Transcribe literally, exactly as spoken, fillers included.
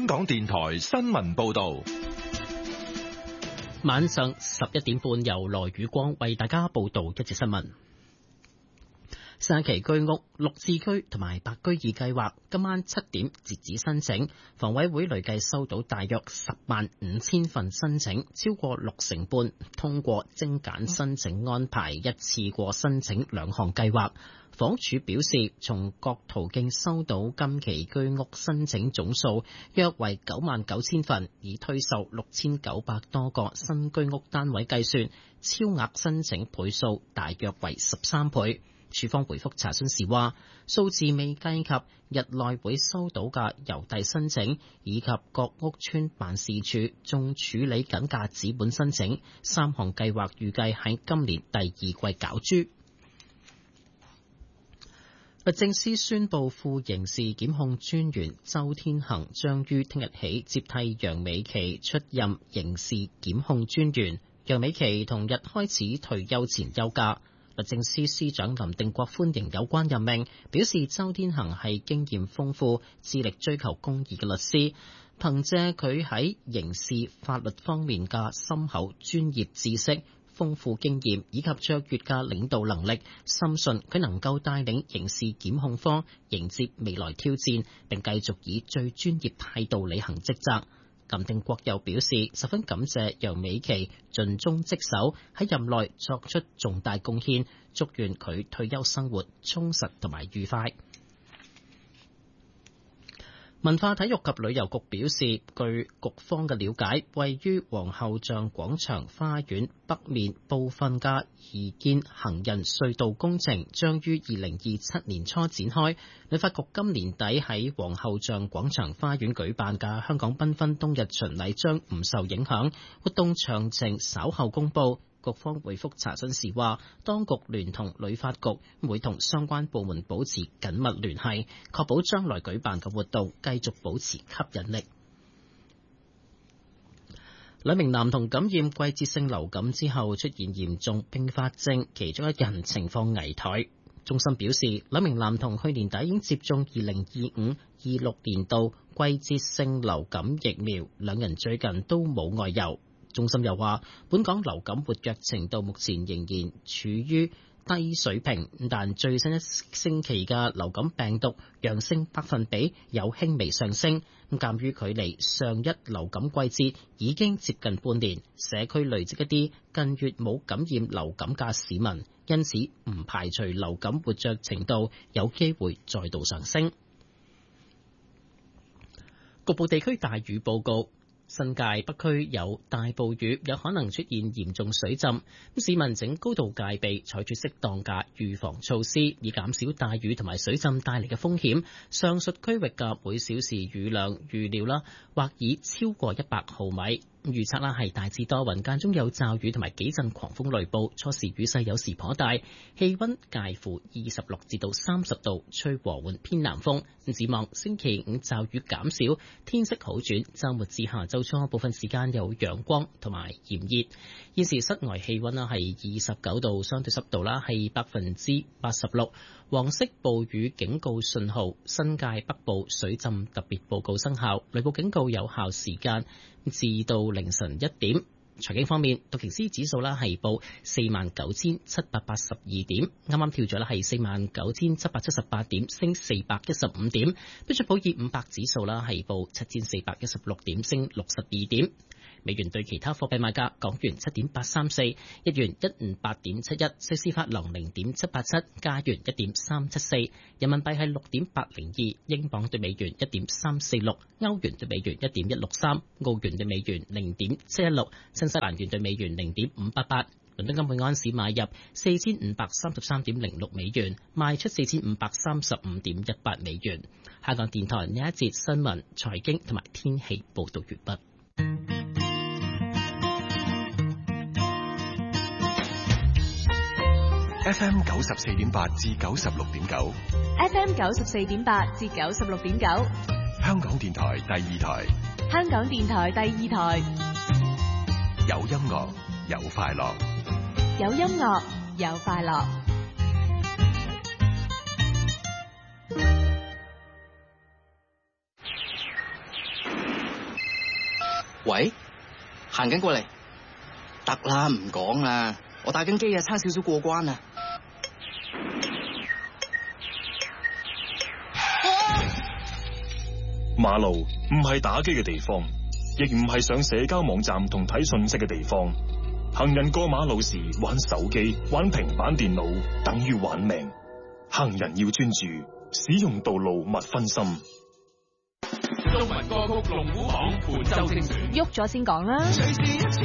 香港電台新聞報道。 晚上十一點半，由羅宇光為大家報道一節新聞。沙琪居屋、綠置居同埋白居二計劃今晚七點截止申請，房委會累計收到大約十萬五千份申請，超過六成半通過精簡申請安排，一次過申請兩項計劃。房署表示，從各途徑收到今期居屋申請總數約為九萬九千份，以推售六千九百多個新居屋單位計算，超額申請倍數大約為十三倍。署方回覆查詢時話，數字未計及日內會收到嘅郵遞申請，以及各屋邨辦事處仲處理緊嘅紙本申請。三項計劃預計喺今年第二季攪珠。律政司宣布，副刑事檢控專員周天行將於聽日起接替楊美琪出任刑事檢控專員。楊美琪同日開始退休前休假。律政司司長林定國歡迎有關任命，表示周天行係經驗豐富、致力追求公義嘅律師，憑借佢喺刑事法律方面嘅深厚專業知識、豐富經驗以及卓越嘅領導能力，深信佢能夠帶領刑事檢控科迎接未來挑戰，並繼續以最專業態度履行職責。林定國又表示，十分感謝楊美琪盡忠職守，喺任內作出重大貢獻，祝願佢退休生活充實同埋愉快。文化體育及旅遊局表示，據局方嘅了解，位於皇后像廣場花園北面部分嘅移建行人隧道工程將於二零二七年初展開。旅發局今年底喺皇后像廣場花園舉辦嘅香港繽紛冬日巡禮將唔受影響，活動詳情稍後公佈。局方回覆查詢時話，當局聯同旅發局會同相關部門保持緊密聯繫，確保將來舉辦嘅活動繼續保持吸引力。兩名男童感染季節性流感之後出現嚴重併發症，其中一人情況危殆。中心表示，兩名男童去年底已經接種二零二五、二六年度季節性流感疫苗，兩人最近都冇外遊。中心又話，本港流感活躍程度目前仍然處於低水平，但最新一星期嘅流感病毒陽性百分比有輕微上升。咁鑑於距離上一流感季節已經接近半年，社區累積一啲近月冇感染流感嘅市民，因此唔排除流感活躍程度有機會再度上升。局部地區大雨報告。新界北區有大暴雨，有可能出現嚴重水浸，市民請高度戒備，採取適當嘅預防措施，以減少大雨同埋水浸帶嚟嘅風險。上述區域嘅每小時雨量預料啦，或以超過一百毫米。預測啦係大致多雲，間中有驟雨同埋幾陣狂風雷暴，初時雨勢有時頗大，氣溫介乎二十六至到三十度，吹和緩偏南風。展望星期五驟雨減少，天色好轉，週末至下週初部分時間有陽光同埋炎熱。現時室外氣溫啦係二十九度，相對濕度啦係百分之八十六。黃色暴雨警告信號，新界北部水浸特別報告生效，雷暴警告有效時間至到凌晨一點。財經方面，道瓊斯指數啦係報四萬九千七百八十二點，啱啱跳咗啦係四萬九千七百七十八點，升四百一十五點。標準普爾五百指數啦係報七千四百一十六點，升六十二點。美元對其他貨幣賣價：港元七點八三四，日元一五八點七一，瑞士法郎零點七八七，加元一點三七四，人民幣係六點八零二，英鎊對美元一點三四六，歐元對美元一點一六三，澳元對美元零點七一六，新西蘭元對美元零點五八八。倫敦金每安士買入四千五百三十三點零六美元，賣出四千五百三十五點一八美元。香港電台呢一節新聞、財經同埋天氣報道完畢。 F M 九十四點八至九十六點九 ，F M 九十四點八至九十六點九， 香港電台第二台， 香港電台第二台， 有音樂有快樂， 有音樂有快樂。 喂，行緊過嚟，得啦，唔講啦，我打緊機啊，差少少過關啊。 馬路唔係打機嘅地方，亦唔係上社交網站同睇信息嘅地方。行人過馬路時玩手機、玩平板電腦，等於玩命。行人要專注，使用道路勿分心。 中文歌曲龍虎榜本周精選， 喐咗先講啦。